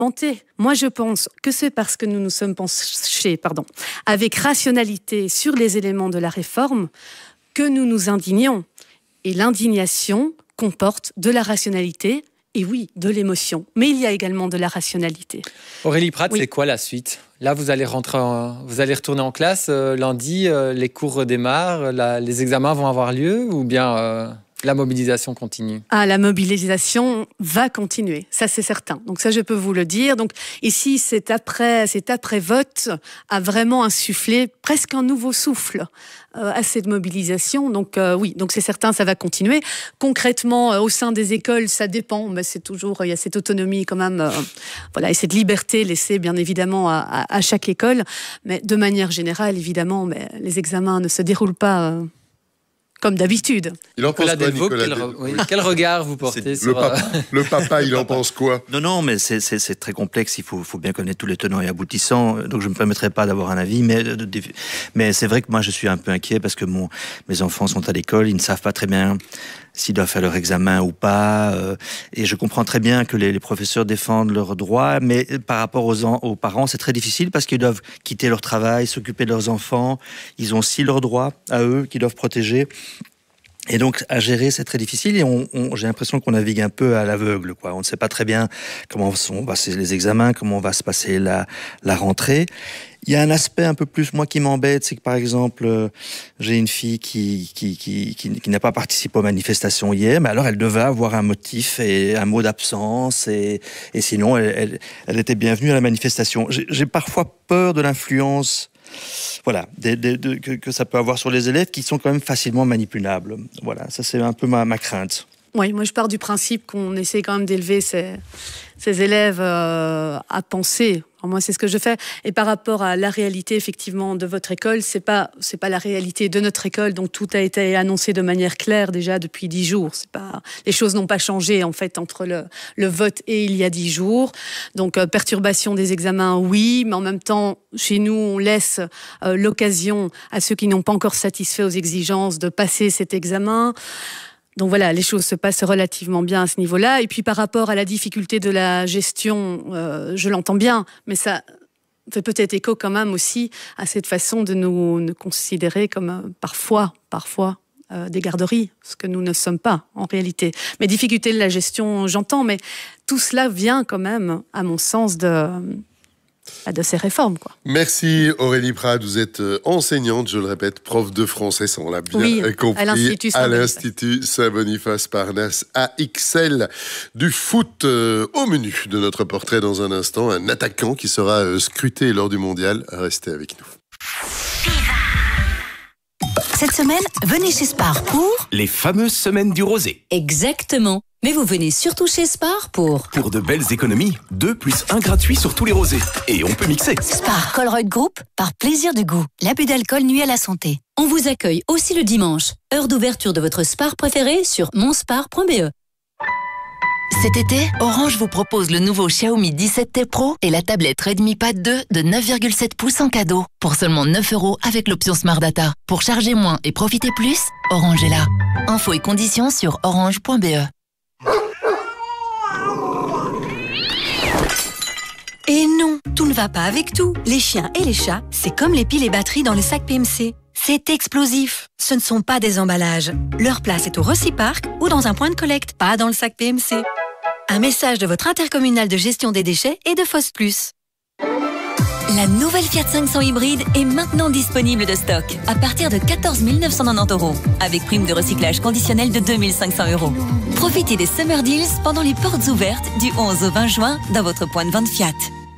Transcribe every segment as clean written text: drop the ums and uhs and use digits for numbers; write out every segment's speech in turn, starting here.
vanter. Moi, je pense que c'est parce que nous nous sommes penchés, avec rationalité sur les éléments de la réforme que nous nous indignons. Et l'indignation comporte de la rationalité et oui, de l'émotion. Mais il y a également de la rationalité. Aurélie Prat, oui. C'est quoi la suite ? Là, vous allez retourner en classe lundi, les cours redémarrent, les examens vont avoir lieu ou bien la mobilisation continue ? La mobilisation va continuer, ça c'est certain. Donc ça, je peux vous le dire. Donc ici, cet après-vote a vraiment insufflé presque un nouveau souffle à cette mobilisation. Donc oui, donc c'est certain, ça va continuer. Concrètement, au sein des écoles, ça dépend. Mais c'est toujours, il y a cette autonomie quand même, et cette liberté laissée bien évidemment à chaque école. Mais de manière générale, évidemment, les examens ne se déroulent pas comme d'habitude. Il en pense quoi, Nicolas Quel regard vous portez sur... Le papa, il en pense quoi ? Non, mais c'est très complexe. Il faut bien connaître tous les tenants et aboutissants. Donc, je ne me permettrai pas d'avoir un avis. Mais c'est vrai que moi, je suis un peu inquiet parce que mes enfants sont à l'école. Ils ne savent pas très bien s'ils doivent faire leur examen ou pas. Et je comprends très bien que les professeurs défendent leurs droits. Mais par rapport aux parents, c'est très difficile parce qu'ils doivent quitter leur travail, s'occuper de leurs enfants. Ils ont aussi leurs droits à eux qu'ils doivent protéger. Et donc, à gérer, c'est très difficile et j'ai l'impression qu'on navigue un peu à l'aveugle, quoi. On ne sait pas très bien comment vont passer les examens, comment va se passer la rentrée. Il y a un aspect un peu plus, moi, qui m'embête, c'est que, par exemple, j'ai une fille qui n'a pas participé aux manifestations hier, mais alors elle devait avoir un motif et un mot d'absence et sinon, elle était bienvenue à la manifestation. J'ai parfois peur de l'influence que ça peut avoir sur les élèves qui sont quand même facilement manipulables. Voilà, ça c'est un peu ma crainte. Oui, moi je pars du principe qu'on essaie quand même d'élever ces élèves à penser. Alors moi, c'est ce que je fais. Et par rapport à la réalité, effectivement, de votre école, c'est pas la réalité de notre école. Donc, tout a été annoncé de manière claire déjà depuis 10 jours. Les choses n'ont pas changé, en fait, entre le vote et il y a 10 jours. Donc, perturbation des examens, oui. Mais en même temps, chez nous, on laisse l'occasion à ceux qui n'ont pas encore satisfait aux exigences de passer cet examen. Donc voilà, les choses se passent relativement bien à ce niveau-là. Et puis par rapport à la difficulté de la gestion, je l'entends bien, mais ça fait peut-être écho quand même aussi à cette façon de nous considérer comme parfois des garderies, ce que nous ne sommes pas en réalité. Mais difficulté de la gestion, j'entends, mais tout cela vient quand même, à mon sens, de ces réformes, quoi. Merci Aurélie Prat, vous êtes enseignante, je le répète, prof de français, ça on l'a bien compris, à l'Institut Saint-Boniface Parnasse à Ixelles. Du foot au menu de notre portrait dans un instant, un attaquant qui sera scruté lors du mondial. Restez avec nous. Cette semaine, venez chez Spar pour... les fameuses semaines du rosé. Exactement. Mais vous venez surtout chez Spar pour de belles économies. 2 + 1 gratuit sur tous les rosés. Et on peut mixer. Spar Colruyt Group, par plaisir du goût. L'abus d'alcool nuit à la santé. On vous accueille aussi le dimanche. Heure d'ouverture de votre Spar préféré sur monspar.be. Cet été, Orange vous propose le nouveau Xiaomi 17T Pro et la tablette Redmi Pad 2 de 9,7 pouces en cadeau. Pour seulement 9 € avec l'option Smart Data. Pour charger moins et profiter plus, Orange est là. Infos et conditions sur orange.be. Et non, tout ne va pas avec tout. Les chiens et les chats, c'est comme les piles et batteries dans le sac PMC. C'est explosif. Ce ne sont pas des emballages. Leur place est au Reciparc ou dans un point de collecte, pas dans le sac PMC. Un message de votre intercommunal de gestion des déchets et de Foss Plus. La nouvelle Fiat 500 hybride est maintenant disponible de stock à partir de 14 990 €, avec prime de recyclage conditionnelle de 2 500 €. Profitez des Summer Deals pendant les portes ouvertes du 11 au 20 juin dans votre point de vente Fiat.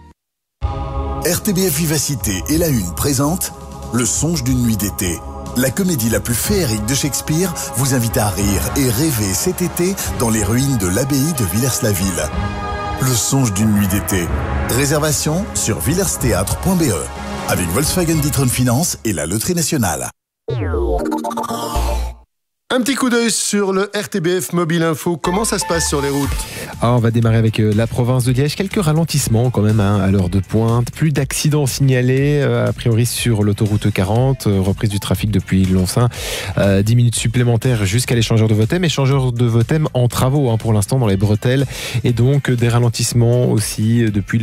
RTBF Vivacité et La Une présente Le songe d'une nuit d'été. La comédie la plus féerique de Shakespeare vous invite à rire et rêver cet été dans les ruines de l'abbaye de Villers-la-Ville. Le songe d'une nuit d'été. Réservation sur villersthéâtre.be avec Volkswagen d'Itron Finance et la Loterie Nationale. Un petit coup d'œil sur le RTBF Mobile Info. Comment ça se passe sur les routes ? On va démarrer avec la province de Liège. Quelques ralentissements quand même à l'heure de pointe. Plus d'accidents signalés a priori sur l'autoroute 40. Reprise du trafic depuis Lonsin. 10 minutes supplémentaires jusqu'à l'échangeur de Vothème. Échangeur de Vothème en travaux pour l'instant dans les bretelles. Et donc des ralentissements aussi depuis